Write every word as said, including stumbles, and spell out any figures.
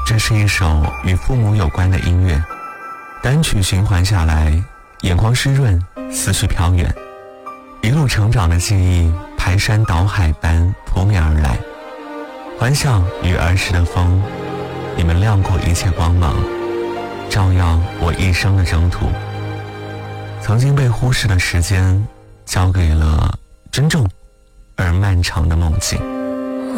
这是一首与父母有关的音乐，单曲循环下来，眼眶湿润，思绪飘远，一路成长的记忆排山倒海般扑面而来。欢笑与儿时的风，你们亮过一切光芒，照耀我一生的征途。曾经被忽视的时间，交给了珍重而漫长的梦境。